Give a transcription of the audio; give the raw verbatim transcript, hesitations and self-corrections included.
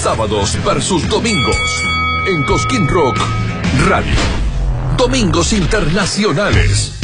sábados versus domingos. En Cosquín Rock Radio. Domingos Internacionales.